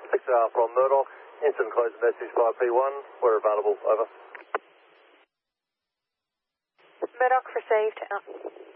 6 from Murdoch. Instant close message via P1. We're available. Over. Murdoch received.